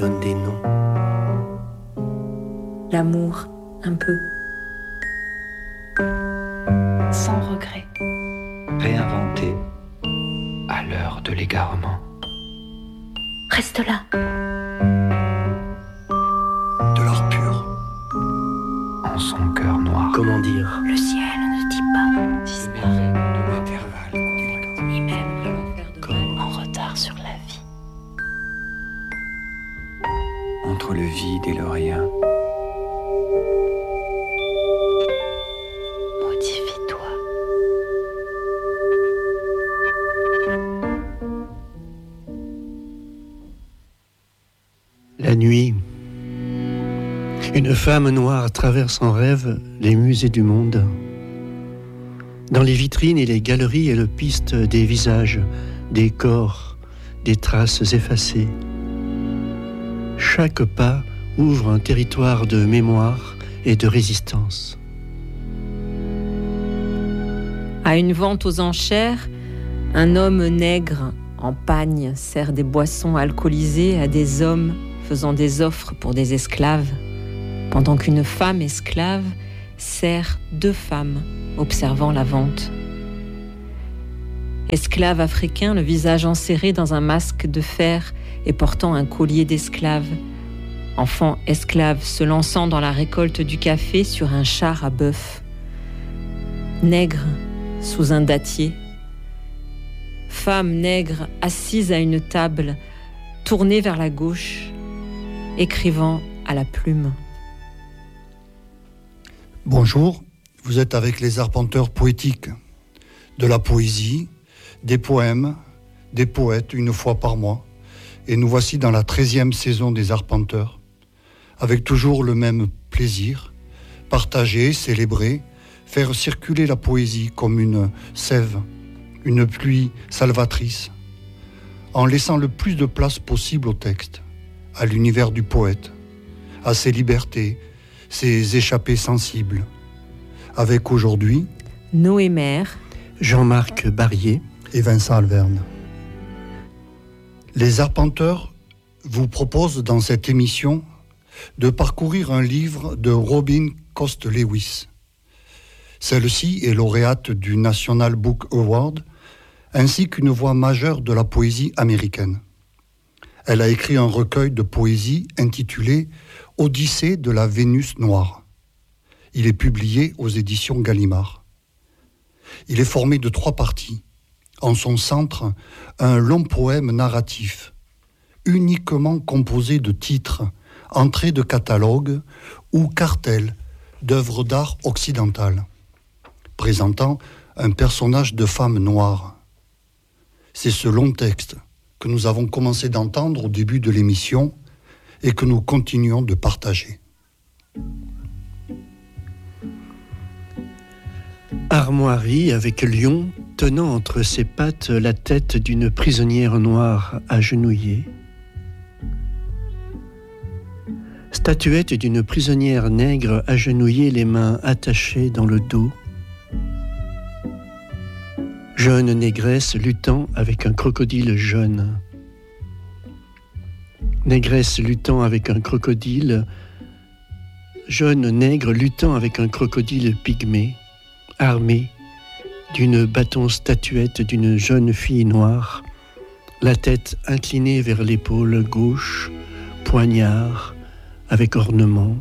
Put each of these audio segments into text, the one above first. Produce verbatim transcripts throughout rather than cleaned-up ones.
donne des noms. L'amour, un peu. Sans regret. Réinventé à l'heure de l'égarement. Reste là. De l'or pur. En son cœur noir. Comment dire? Le ciel ne dit pas. Disparaît. De l'intervalle. Ni même Comme en retard sur la vie. Entre le vide et le rien. Modifie-toi. La nuit, une femme noire traverse en rêve les musées du monde. Dans les vitrines et les galeries, elle piste des visages, des corps, des traces effacées. Chaque pas ouvre un territoire de mémoire et de résistance. À une vente aux enchères, un homme nègre en pagne sert des boissons alcoolisées à des hommes faisant des offres pour des esclaves, pendant qu'une femme esclave sert deux femmes observant la vente. Esclave africain, le visage enserré dans un masque de fer et portant un collier d'esclave. Enfant esclave se lançant dans la récolte du café sur un char à bœuf. Nègre sous un dattier. Femme nègre assise à une table, tournée vers la gauche, écrivant à la plume. Bonjour, vous êtes avec les arpenteurs poétiques. De la poésie, des poèmes, des poètes une fois par mois. Et nous voici dans la treizième saison des arpenteurs, avec toujours le même plaisir, partager, célébrer, faire circuler la poésie comme une sève, une pluie salvatrice, en laissant le plus de place possible au texte, à l'univers du poète, à ses libertés, ses échappées sensibles. Avec aujourd'hui Noé Mère, Jean-Marc Barrier et Vincent Alverne. Les arpenteurs vous proposent dans cette émission de parcourir un livre de Robin Coste-Lewis. Celle-ci est lauréate du National Book Award ainsi qu'une voix majeure de la poésie américaine. Elle a écrit un recueil de poésie intitulé « Odyssée de la Vénus noire ». Il est publié aux éditions Gallimard. Il est formé de trois parties. En son centre, un long poème narratif, uniquement composé de titres, entrées de catalogue ou cartels d'œuvres d'art occidentales, présentant un personnage de femme noire. C'est ce long texte que nous avons commencé d'entendre au début de l'émission et que nous continuons de partager. Armoirie avec lion tenant entre ses pattes la tête d'une prisonnière noire agenouillée. Statuette d'une prisonnière nègre agenouillée, les mains attachées dans le dos. Jeune négresse luttant avec un crocodile jaune. Négresse luttant avec un crocodile. Jeune nègre luttant avec un crocodile pygmée, armé d'une bâton statuette d'une jeune fille noire, la tête inclinée vers l'épaule gauche, poignard avec ornement.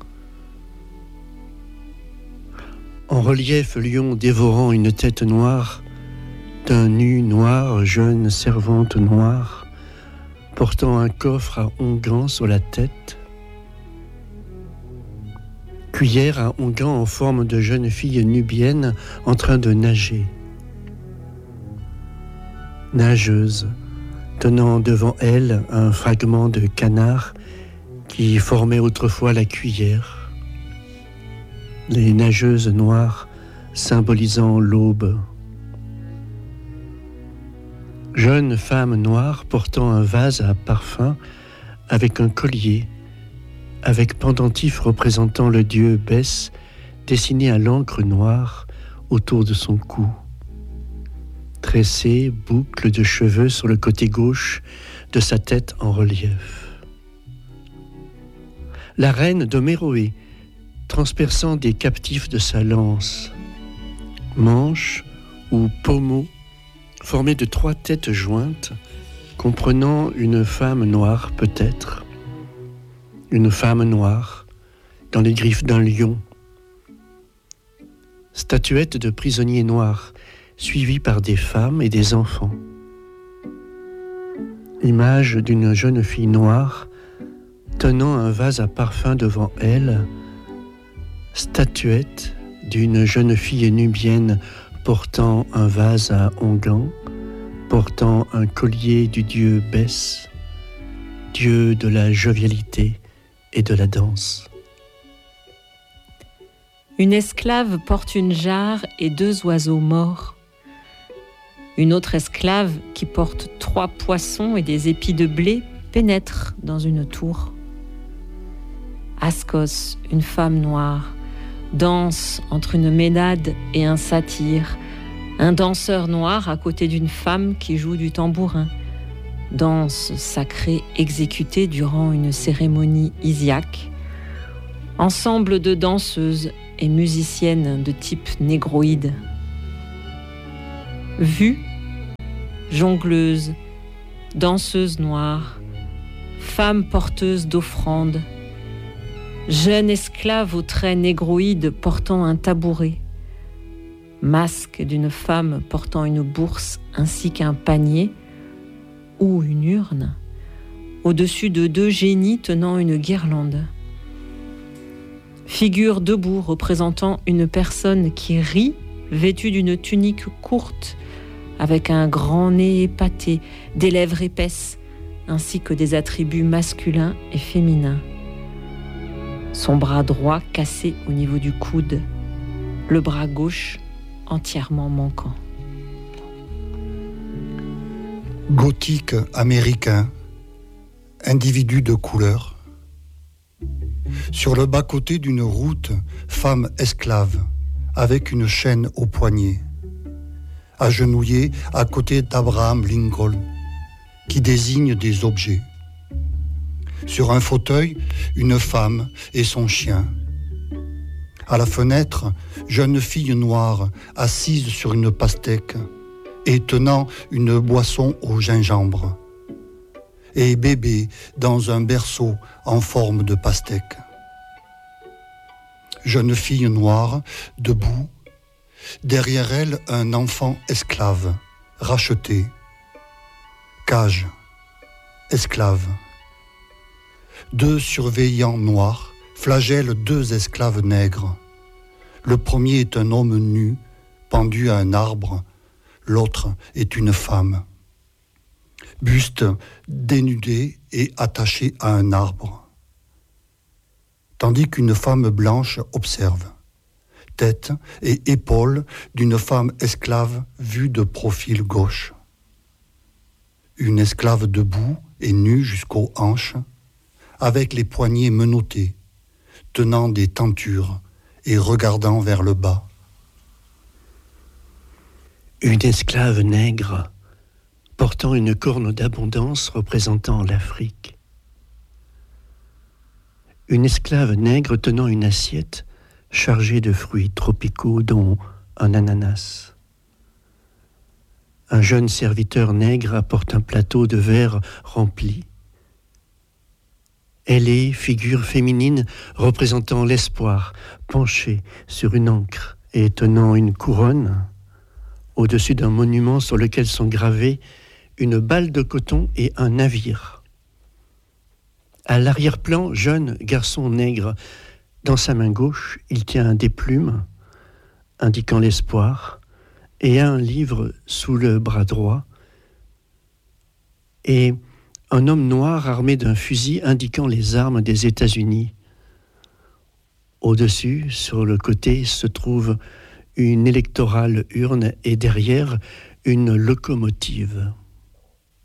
En relief, lion dévorant une tête noire, d'un nu noir, jeune servante noire, portant un coffre à onguents sur la tête. Cuillère à onguents en forme de jeune fille nubienne en train de nager. Nageuse, tenant devant elle un fragment de canard qui formait autrefois la cuillère. Les nageuses noires symbolisant l'aube. Jeune femme noire portant un vase à parfum avec un collier, avec pendentif représentant le dieu Bès dessiné à l'encre noire autour de son cou. Tressée, boucle de cheveux sur le côté gauche de sa tête en relief. la reine de Méroé, transperçant des captifs de sa lance. Manche ou pommeau, formés de trois têtes jointes, comprenant une femme noire peut-être, une femme noire dans les griffes d'un lion. Statuette de prisonniers noirs, suivis par des femmes et des enfants. Image d'une jeune fille noire tenant un vase à parfum devant elle. Statuette d'une jeune fille nubienne portant un vase à onguents, portant un collier du dieu Bès, dieu de la jovialité et de la danse. Une esclave porte une jarre et deux oiseaux morts. Une autre esclave qui porte trois poissons et des épis de blé pénètre dans une tour. Ascos, une femme noire, danse entre une ménade et un satyre, un danseur noir à côté d'une femme qui joue du tambourin. Danse sacrée exécutée durant une cérémonie isiaque. Ensemble de danseuses et musiciennes de type négroïde. Vue, jongleuse, danseuse noire, femme porteuse d'offrandes, jeune esclave aux traits négroïdes portant un tabouret, masque d'une femme portant une bourse ainsi qu'un panier ou une urne, au-dessus de deux génies tenant une guirlande. Figure debout représentant une personne qui rit, vêtue d'une tunique courte, avec un grand nez épaté, des lèvres épaisses, ainsi que des attributs masculins et féminins. Son bras droit cassé au niveau du coude, le bras gauche entièrement manquant. Gothique américain, individu de couleur. Sur le bas-côté d'une route, femme esclave, avec une chaîne au poignet, agenouillée à côté d'Abraham Lincoln, qui désigne des objets. Sur un fauteuil, une femme et son chien. À la fenêtre, jeune fille noire assise sur une pastèque et tenant une boisson au gingembre. Et bébé dans un berceau en forme de pastèque. Jeune fille noire, debout, derrière elle un enfant esclave, racheté. Cage, esclave. Deux surveillants noirs flagellent deux esclaves nègres. Le premier est un homme nu, pendu à un arbre, l'autre est une femme. Buste dénudé et attaché à un arbre. Tandis qu'une femme blanche observe. Tête et épaules d'une femme esclave vue de profil gauche. Une esclave debout et nue jusqu'aux hanches, avec les poignets menottés, tenant des tentures et regardant vers le bas. Une esclave nègre portant une corne d'abondance représentant l'Afrique. Une esclave nègre tenant une assiette chargée de fruits tropicaux dont un ananas. Un jeune serviteur nègre apporte un plateau de verre rempli. Elle est figure féminine représentant l'espoir, penchée sur une ancre et tenant une couronne au-dessus d'un monument sur lequel sont gravés une balle de coton et un navire. À l'arrière-plan, jeune garçon nègre. Dans sa main gauche, il tient des plumes indiquant l'espoir et un livre sous le bras droit et un homme noir armé d'un fusil indiquant les armes des États-Unis. Au-dessus, sur le côté, se trouve une électorale urne et derrière, une locomotive.